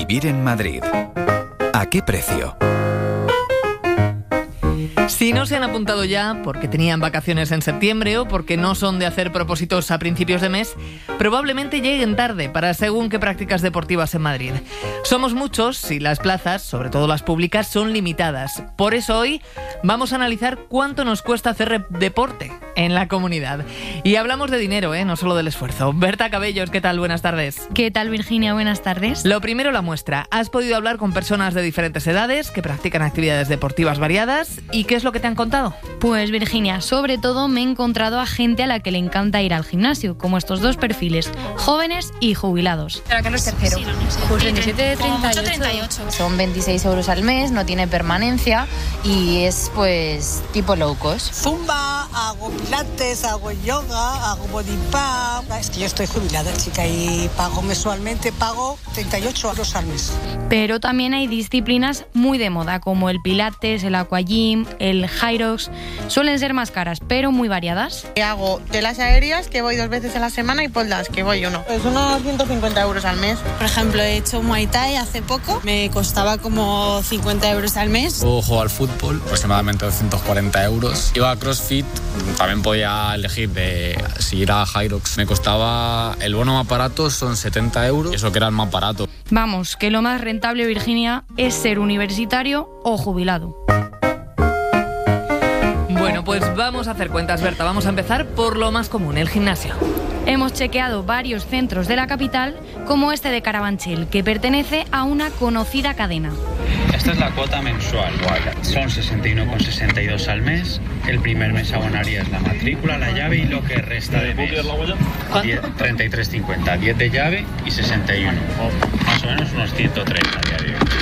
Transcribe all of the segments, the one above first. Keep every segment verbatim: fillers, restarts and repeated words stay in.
Vivir en Madrid. ¿A qué precio? Si no se han apuntado ya porque tenían vacaciones en septiembre o porque no son de hacer propósitos a principios de mes, probablemente lleguen tarde para según qué prácticas deportivas en Madrid. Somos muchos y las plazas, sobre todo las públicas, son limitadas. Por eso hoy vamos a analizar cuánto nos cuesta hacer deporte en la comunidad. Y hablamos de dinero, ¿eh? No solo del esfuerzo. Berta Cabellos, ¿qué tal? Buenas tardes. ¿Qué tal, Virginia? Buenas tardes. Lo primero, la muestra. Has podido hablar con personas de diferentes edades que practican actividades deportivas variadas. ¿Y qué es lo que te han contado? Pues, Virginia, sobre todo me he encontrado a gente a la que le encanta ir al gimnasio, como estos dos perfiles, jóvenes y jubilados. ¿Para qué no es tercero? Sí, no, no sé. Pues veintisiete, treinta y ocho. Son veintiséis euros al mes, no tiene permanencia y es pues tipo low cost. Zumba, hago pilates, hago yoga, hago body pump. Es que yo estoy jubilada, chica, y pago mensualmente, pago treinta y ocho euros al mes. Pero también hay disciplinas muy de moda, como el pilates, el aquagym, el Hyrox. Suelen ser más caras, pero muy variadas. Hago telas aéreas, que voy dos veces a la semana, y pole dance, que voy uno. Es unos ciento cincuenta euros al mes. Por ejemplo, he hecho Muay Thai hace poco. Me costaba como cincuenta euros al mes. O juego al fútbol, aproximadamente doscientos cuarenta euros. Iba a CrossFit, también podía elegir de si ir a Hyrox. Me costaba, el bono más barato son setenta euros, eso que era el más barato. Vamos, que lo más rentable, Virginia, es ser universitario o jubilado. Bueno, pues vamos a hacer cuentas, Berta. Vamos a empezar por lo más común, el gimnasio. Hemos chequeado varios centros de la capital, como este de Carabanchel, que pertenece a una conocida cadena. Esta es la cuota mensual. Son sesenta y uno con sesenta y dos al mes. El primer mes abonarías la matrícula, la llave y lo que resta de mes. treinta y tres cincuenta, diez de llave y sesenta y uno. Más o menos unos ciento treinta a día de hoy.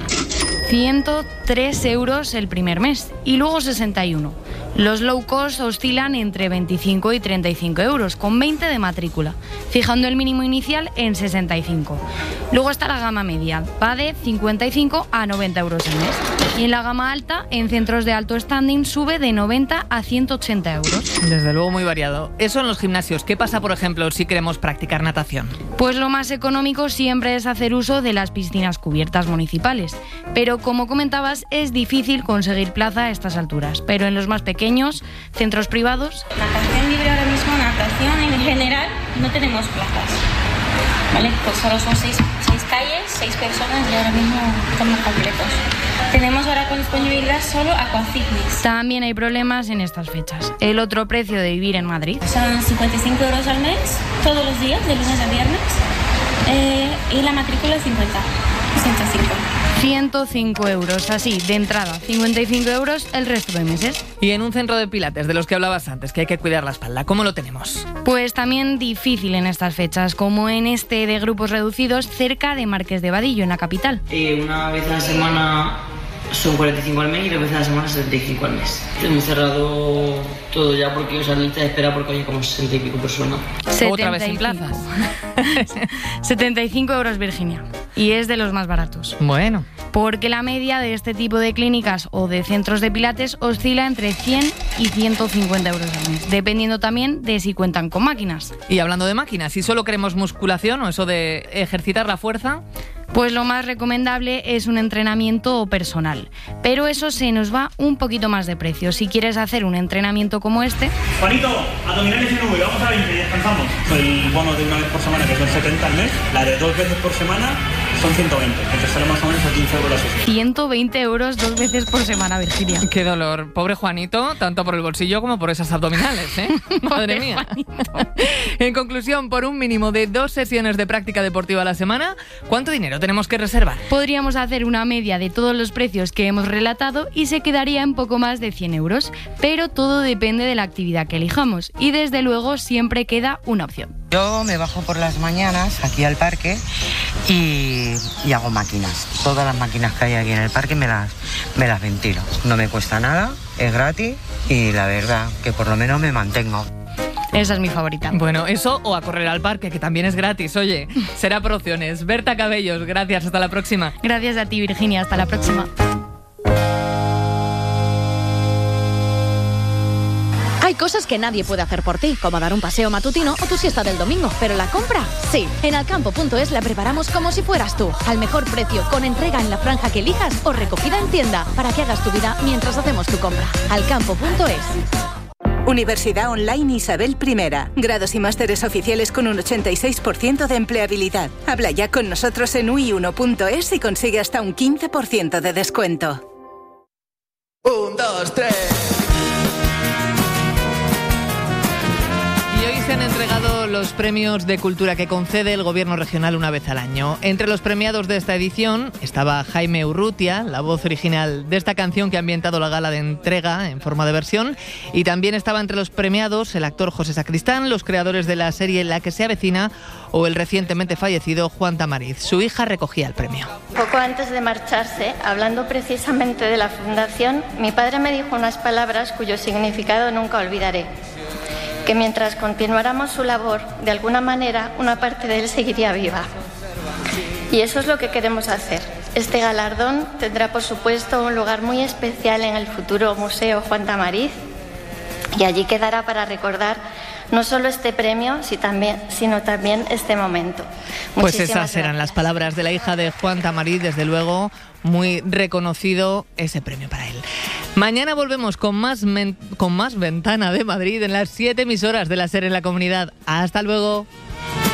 ciento tres euros el primer mes y luego sesenta y uno. Los low cost oscilan entre veinticinco y treinta y cinco euros, con veinte de matrícula, fijando el mínimo inicial en sesenta y cinco. Luego está la gama media, va de cincuenta y cinco a noventa euros al mes. Y en la gama alta, en centros de alto standing, sube de noventa a ciento ochenta euros. Desde luego muy variado. Eso en los gimnasios. ¿Qué pasa, por ejemplo, si queremos practicar natación? Pues lo más económico siempre es hacer uso de las piscinas cubiertas municipales. Pero como comentabas, es difícil conseguir plaza a estas alturas. Pero en los más pequeños, centros privados... Natación libre ahora mismo, natación en general, no tenemos plazas. ¿Vale? Pues solo son seis, seis calles, seis personas y ahora mismo estamos completos. Tenemos ahora con disponibilidad solo aquafitness. También hay problemas en estas fechas. El otro precio de vivir en Madrid. Son cincuenta y cinco euros al mes, todos los días, de lunes a viernes. Eh, y la matrícula es cincuenta, ciento cinco. ciento cinco euros, así, de entrada. cincuenta y cinco euros el resto de meses. Y en un centro de pilates, de los que hablabas antes, que hay que cuidar la espalda, ¿cómo lo tenemos? Pues también difícil en estas fechas, como en este de grupos reducidos, cerca de Marqués de Vadillo, en la capital. Eh, una vez a la semana son cuarenta y cinco al mes y dos veces a la semana setenta y cinco al mes. Hemos cerrado todo ya porque, o sea, la lista de espera porque hay como sesenta y pico personas. ¿Otra vez sin plazas? setenta y cinco euros, Virginia. Y es de los más baratos. Bueno. Porque la media de este tipo de clínicas o de centros de pilates oscila entre cien y ciento cincuenta euros al mes, dependiendo también de si cuentan con máquinas. Y hablando de máquinas, si solo queremos musculación o eso de ejercitar la fuerza... Pues lo más recomendable es un entrenamiento personal, pero eso se nos va un poquito más de precio. Si quieres hacer un entrenamiento como este... Juanito, abdominales en V, vamos a veinte y descansamos. El bono de una vez por semana, que son setenta al mes, la de dos veces por semana son ciento veinte, entonces sale más o menos a quince euros la sesión. ciento veinte euros dos veces por semana, Virginia. Qué dolor. Pobre Juanito, tanto por el bolsillo como por esas abdominales, ¿eh? Madre mía. En conclusión, por un mínimo de dos sesiones de práctica deportiva a la semana, ¿cuánto dinero tenemos que reservar? Podríamos hacer una media de todos los precios que hemos relatado y se quedaría en poco más de cien euros, pero todo depende de la actividad que elijamos y desde luego siempre queda una opción. Yo me bajo por las mañanas aquí al parque y, y hago máquinas. Todas las máquinas que hay aquí en el parque me las, me las ventilo. No me cuesta nada, es gratis y la verdad que por lo menos me mantengo. Esa es mi favorita. Bueno, eso o a correr al parque, que también es gratis. Oye, será por opciones. Berta Cabellos, gracias. Hasta la próxima. Gracias a ti, Virginia. Hasta la próxima. Hay cosas que nadie puede hacer por ti, como dar un paseo matutino o tu siesta del domingo, pero la compra, sí. En alcampo punto es la preparamos como si fueras tú, al mejor precio, con entrega en la franja que elijas o recogida en tienda, para que hagas tu vida mientras hacemos tu compra. alcampo punto es. Universidad Online Isabel I. Grados y másteres oficiales con un ochenta y seis por ciento de empleabilidad. Habla ya con nosotros en u i uno punto es y consigue hasta un quince por ciento de descuento. Un, dos, tres. Y hoy se han entregado los premios de cultura que concede el Gobierno regional una vez al año. Entre los premiados de esta edición estaba Jaime Urrutia, la voz original de esta canción que ha ambientado la gala de entrega en forma de versión, y también estaba entre los premiados el actor José Sacristán, los creadores de la serie La que se avecina o el recientemente fallecido Juan Tamariz. Su hija recogía el premio. Poco antes de marcharse, hablando precisamente de la fundación, mi padre me dijo unas palabras cuyo significado nunca olvidaré. Que mientras continuáramos su labor, de alguna manera, una parte de él seguiría viva. Y eso es lo que queremos hacer. Este galardón tendrá, por supuesto, un lugar muy especial en el futuro Museo Juan Tamariz, y allí quedará para recordar no solo este premio, sino también este momento. Pues esas eran las palabras de la hija de Juan Tamariz, desde luego muy reconocido ese premio para él. Mañana volvemos con más, men- con más Ventana de Madrid en las siete emisoras de la SER en la comunidad. Hasta luego.